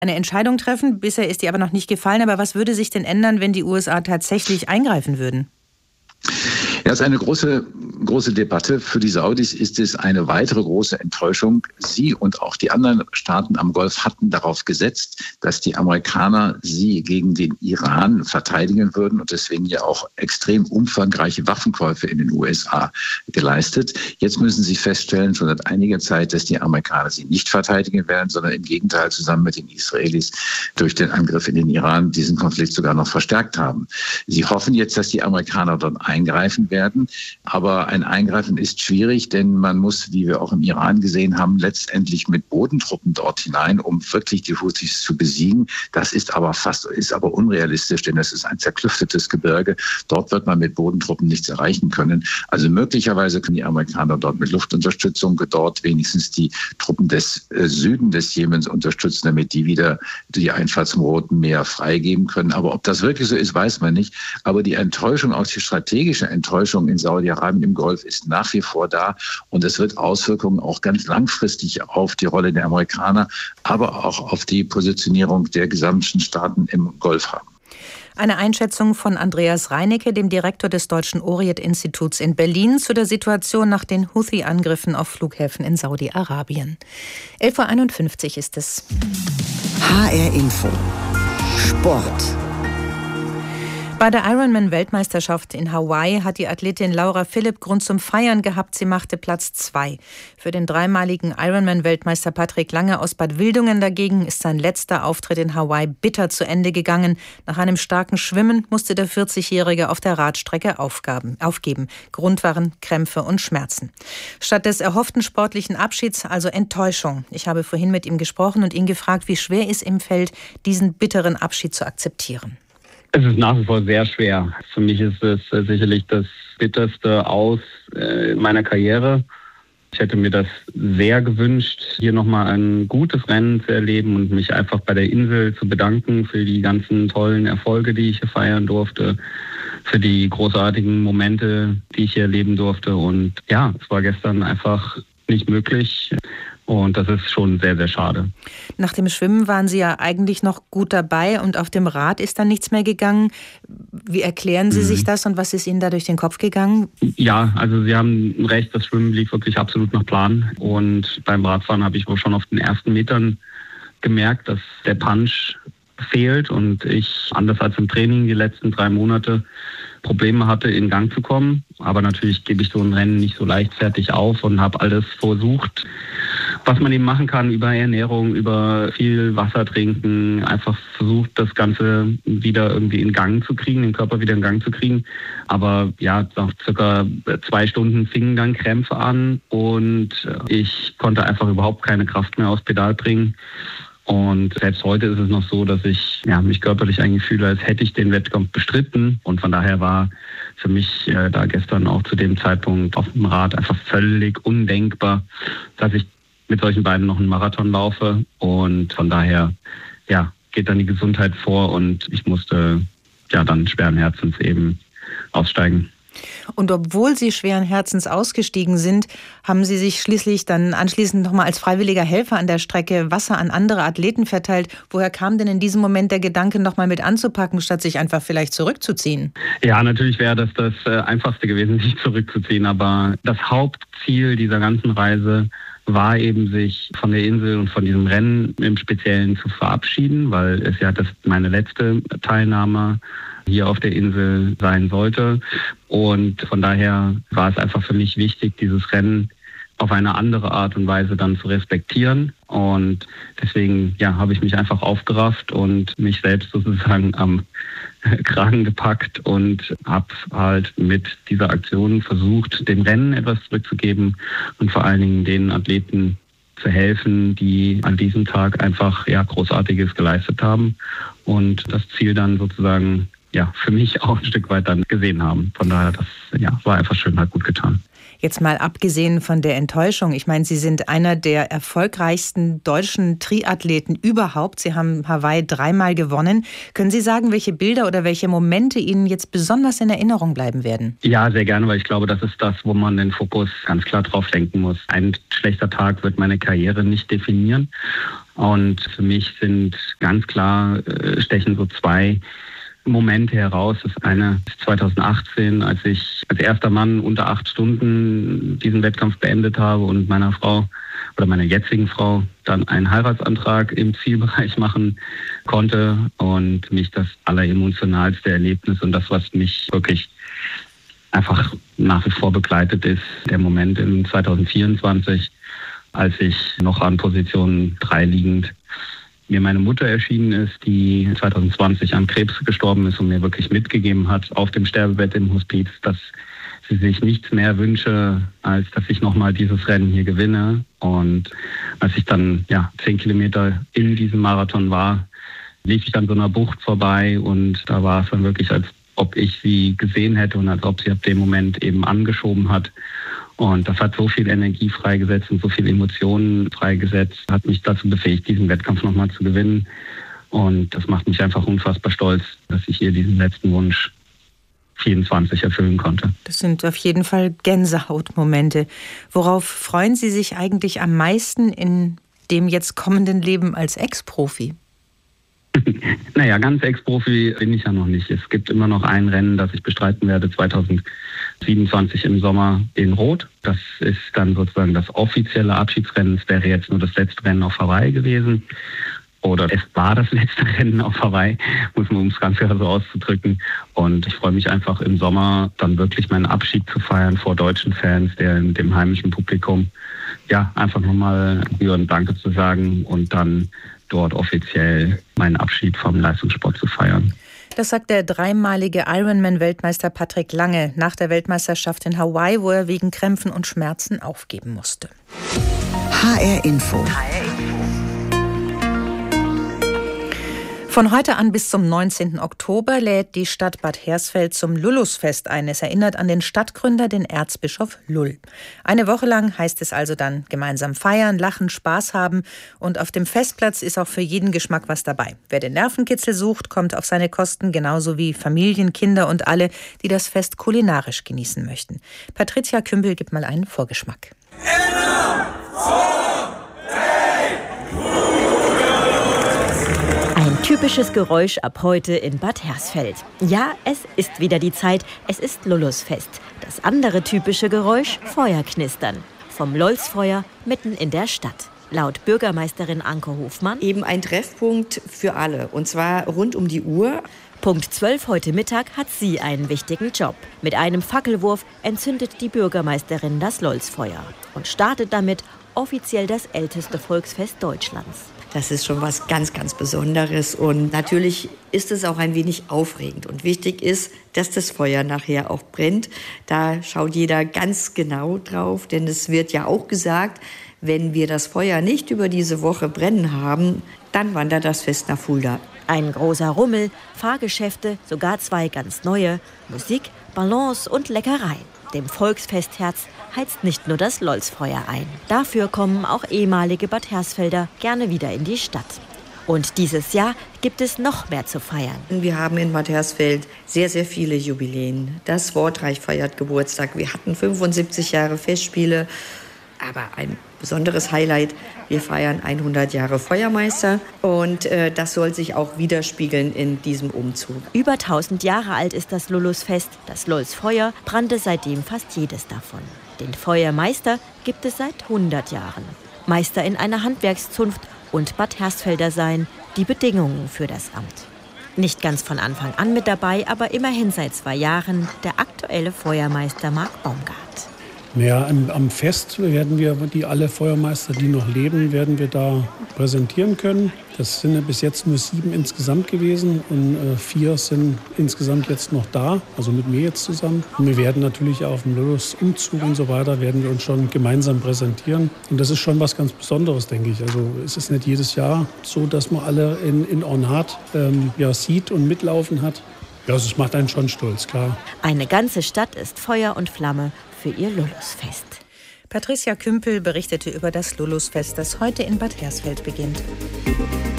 eine Entscheidung treffen. Bisher ist die aber noch nicht gefallen. Aber was würde sich denn ändern, wenn die USA tatsächlich eingreifen würden? Ja, es ist eine große Debatte. Für die Saudis ist es eine weitere große Enttäuschung. Sie und auch die anderen Staaten am Golf hatten darauf gesetzt, dass die Amerikaner sie gegen den Iran verteidigen würden und deswegen ja auch extrem umfangreiche Waffenkäufe in den USA geleistet. Jetzt müssen sie feststellen, schon seit einiger Zeit, dass die Amerikaner sie nicht verteidigen werden, sondern im Gegenteil zusammen mit den Israelis durch den Angriff in den Iran diesen Konflikt sogar noch verstärkt haben. Sie hoffen jetzt, dass die Amerikaner dort eingreifen werden. Aber ein Eingreifen ist schwierig, denn man muss, wie wir auch im Iran gesehen haben, letztendlich mit Bodentruppen dort hinein, um wirklich die Houthis zu besiegen. Das ist aber unrealistisch, denn es ist ein zerklüftetes Gebirge. Dort wird man mit Bodentruppen nichts erreichen können. Also möglicherweise können die Amerikaner dort mit Luftunterstützung dort wenigstens die Truppen des Süden des Jemens unterstützen, damit die wieder die Einfahrt zum Roten Meer freigeben können. Aber ob das wirklich so ist, weiß man nicht. Aber die Enttäuschung, auch die strategische Enttäuschung in Saudi-Arabien im Golf ist nach wie vor da und es wird Auswirkungen auch ganz langfristig auf die Rolle der Amerikaner, aber auch auf die Positionierung der gesamten Staaten im Golf haben. Eine Einschätzung von Andreas Reinecke, dem Direktor des Deutschen Orient-Instituts in Berlin, zu der Situation nach den Houthi-Angriffen auf Flughäfen in Saudi-Arabien. 11:51 Uhr ist es. HR Info. Sport. Bei der Ironman-Weltmeisterschaft in Hawaii hat die Athletin Laura Philipp Grund zum Feiern gehabt. Sie machte Platz 2. Für den dreimaligen Ironman-Weltmeister Patrick Lange aus Bad Wildungen dagegen ist sein letzter Auftritt in Hawaii bitter zu Ende gegangen. Nach einem starken Schwimmen musste der 40-Jährige auf der Radstrecke aufgeben. Grund waren Krämpfe und Schmerzen. Statt des erhofften sportlichen Abschieds also Enttäuschung. Ich habe vorhin mit ihm gesprochen und ihn gefragt, wie schwer es ihm fällt, diesen bitteren Abschied zu akzeptieren. Es ist nach wie vor sehr schwer. Für mich ist es sicherlich das bitterste Aus meiner Karriere. Ich hätte mir das sehr gewünscht, hier nochmal ein gutes Rennen zu erleben und mich einfach bei der Insel zu bedanken für die ganzen tollen Erfolge, die ich hier feiern durfte, für die großartigen Momente, die ich hier erleben durfte. Und ja, es war gestern einfach nicht möglich. Und das ist schon sehr, sehr schade. Nach dem Schwimmen waren Sie ja eigentlich noch gut dabei und auf dem Rad ist dann nichts mehr gegangen. Wie erklären Sie sich das und was ist Ihnen da durch den Kopf gegangen? Ja, also Sie haben recht, das Schwimmen lief wirklich absolut nach Plan. Und beim Radfahren habe ich wohl schon auf den ersten Metern gemerkt, dass der Punch fehlt und ich, anders als im Training die letzten 3 Monate, Probleme hatte, in Gang zu kommen. Aber natürlich gebe ich so ein Rennen nicht so leichtfertig auf und habe alles versucht, was man eben machen kann über Ernährung, über viel Wasser trinken, einfach versucht, das Ganze wieder irgendwie in Gang zu kriegen, den Körper wieder in Gang zu kriegen. Aber ja, nach circa 2 Stunden fingen dann Krämpfe an und ich konnte einfach überhaupt keine Kraft mehr aufs Pedal bringen. Und selbst heute ist es noch so, dass ich mich körperlich eigentlich fühle, als hätte ich den Wettkampf bestritten. Und von daher war für mich da gestern auch zu dem Zeitpunkt auf dem Rad einfach völlig undenkbar, dass ich mit solchen beiden noch einen Marathon laufe. Und von daher geht dann die Gesundheit vor und ich musste dann schweren Herzens eben aussteigen. Und obwohl Sie schweren Herzens ausgestiegen sind, haben Sie sich schließlich dann anschließend nochmal als freiwilliger Helfer an der Strecke Wasser an andere Athleten verteilt. Woher kam denn in diesem Moment der Gedanke, nochmal mit anzupacken, statt sich einfach vielleicht zurückzuziehen? Ja, natürlich wäre das Einfachste gewesen, sich zurückzuziehen. Aber das Hauptziel dieser ganzen Reise war eben, sich von der Insel und von diesem Rennen im Speziellen zu verabschieden, weil es ja meine letzte Teilnahme hier auf der Insel sein sollte. Und von daher war es einfach für mich wichtig, dieses Rennen auf eine andere Art und Weise dann zu respektieren. Und deswegen habe ich mich einfach aufgerafft und mich selbst sozusagen am Kragen gepackt und habe halt mit dieser Aktion versucht, dem Rennen etwas zurückzugeben und vor allen Dingen den Athleten zu helfen, die an diesem Tag einfach Großartiges geleistet haben und das Ziel dann sozusagen für mich auch ein Stück weit dann gesehen haben. Von daher, das war einfach schön, hat gut getan. Jetzt mal abgesehen von der Enttäuschung. Ich meine, Sie sind einer der erfolgreichsten deutschen Triathleten überhaupt. Sie haben Hawaii 3-mal gewonnen. Können Sie sagen, welche Bilder oder welche Momente Ihnen jetzt besonders in Erinnerung bleiben werden? Ja, sehr gerne, weil ich glaube, das ist das, wo man den Fokus ganz klar drauf lenken muss. Ein schlechter Tag wird meine Karriere nicht definieren. Und für mich sind ganz klar, stechen so 2 Momente heraus. Das eine ist 2018, als ich als erster Mann unter 8 Stunden diesen Wettkampf beendet habe und meiner Frau oder meiner jetzigen Frau dann einen Heiratsantrag im Zielbereich machen konnte und mich das alleremotionalste Erlebnis und das, was mich wirklich einfach nach wie vor begleitet ist, der Moment in 2024, als ich noch an Position 3 liegend mir meine Mutter erschienen ist, die 2020 an Krebs gestorben ist und mir wirklich mitgegeben hat auf dem Sterbebett im Hospiz, dass sie sich nichts mehr wünsche, als dass ich nochmal dieses Rennen hier gewinne. Und als ich dann 10 Kilometer in diesem Marathon war, lief ich an so einer Bucht vorbei und da war es dann wirklich, als ob ich sie gesehen hätte und als ob sie ab dem Moment eben angeschoben hat. Und das hat so viel Energie freigesetzt und so viel Emotionen freigesetzt, hat mich dazu befähigt, diesen Wettkampf nochmal zu gewinnen. Und das macht mich einfach unfassbar stolz, dass ich hier diesen letzten Wunsch 24 erfüllen konnte. Das sind auf jeden Fall Gänsehautmomente. Worauf freuen Sie sich eigentlich am meisten in dem jetzt kommenden Leben als Ex-Profi? Naja, ganz Ex-Profi bin ich ja noch nicht. Es gibt immer noch ein Rennen, das ich bestreiten werde, 2027 im Sommer in Rot. Das ist dann sozusagen das offizielle Abschiedsrennen. Es wäre jetzt nur das letzte Rennen auf Hawaii gewesen. Oder es war das letzte Rennen auf Hawaii, um es ganz klar so auszudrücken. Und ich freue mich einfach im Sommer dann wirklich meinen Abschied zu feiern vor deutschen Fans, dem heimischen Publikum. Ja, einfach nochmal gebührend Danke zu sagen und dann dort offiziell meinen Abschied vom Leistungssport zu feiern. Das sagt der 3-malige Ironman-Weltmeister Patrick Lange nach der Weltmeisterschaft in Hawaii, wo er wegen Krämpfen und Schmerzen aufgeben musste. HR Info. Von heute an bis zum 19. Oktober lädt die Stadt Bad Hersfeld zum Lulusfest ein. Es erinnert an den Stadtgründer, den Erzbischof Lull. Eine Woche lang heißt es also dann gemeinsam feiern, lachen, Spaß haben. Und auf dem Festplatz ist auch für jeden Geschmack was dabei. Wer den Nervenkitzel sucht, kommt auf seine Kosten, genauso wie Familien, Kinder und alle, die das Fest kulinarisch genießen möchten. Patricia Kümbel gibt mal einen Vorgeschmack. Ein typisches Geräusch ab heute in Bad Hersfeld. Ja, es ist wieder die Zeit, es ist Lulusfest. Das andere typische Geräusch, Feuerknistern. Vom Lolsfeuer mitten in der Stadt. Laut Bürgermeisterin Anke Hofmann eben ein Treffpunkt für alle, und zwar rund um die Uhr. Punkt 12 heute Mittag hat sie einen wichtigen Job. Mit einem Fackelwurf entzündet die Bürgermeisterin das Lolsfeuer und startet damit offiziell das älteste Volksfest Deutschlands. Das ist schon was ganz, ganz Besonderes und natürlich ist es auch ein wenig aufregend. Und wichtig ist, dass das Feuer nachher auch brennt. Da schaut jeder ganz genau drauf, denn es wird ja auch gesagt, wenn wir das Feuer nicht über diese Woche brennen haben, dann wandert das Fest nach Fulda. Ein großer Rummel, Fahrgeschäfte, sogar 2 ganz neue, Musik, Ballons und Leckereien. Dem Volksfestherz heizt nicht nur das Lolsfeuer ein. Dafür kommen auch ehemalige Bad Hersfelder gerne wieder in die Stadt. Und dieses Jahr gibt es noch mehr zu feiern. Wir haben in Bad Hersfeld sehr, sehr viele Jubiläen. Das Wortreich feiert Geburtstag. Wir hatten 75 Jahre Festspiele. Aber ein besonderes Highlight, wir feiern 100 Jahre Feuermeister und das soll sich auch widerspiegeln in diesem Umzug. Über 1000 Jahre alt ist das Lulusfest. Das Lolsfeuer brannte seitdem fast jedes davon. Den Feuermeister gibt es seit 100 Jahren. Meister in einer Handwerkszunft und Bad Hersfelder sein die Bedingungen für das Amt. Nicht ganz von Anfang an mit dabei, aber immerhin seit 2 Jahren der aktuelle Feuermeister Marc Baumgart. Ja, am Fest werden wir alle Feuermeister, die noch leben, werden wir da präsentieren können. Das sind ja bis jetzt nur 7 insgesamt gewesen und 4 sind insgesamt jetzt noch da, also mit mir jetzt zusammen. Und wir werden natürlich auf dem Lulusumzug und so weiter, werden wir uns schon gemeinsam präsentieren. Und das ist schon was ganz Besonderes, denke ich. Also es ist nicht jedes Jahr so, dass man alle in Ornat sieht und mitlaufen hat. Ja, das macht einen schon stolz, klar. Eine ganze Stadt ist Feuer und Flamme für ihr Lulusfest. Patricia Kümpel berichtete über das Lulusfest, das heute in Bad Hersfeld beginnt.